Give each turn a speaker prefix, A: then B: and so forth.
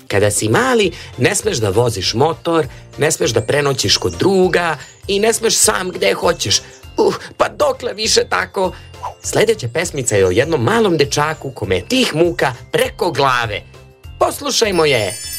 A: Kada si mali, ne smeš da voziš motor, ne smeš da prenoćiš kod druga i ne smeš sam gde hoćeš. Pa dokle više tako? Sledeća pesmica je o jednom malom dečaku kome je tih muka preko glave. Poslušajmo je!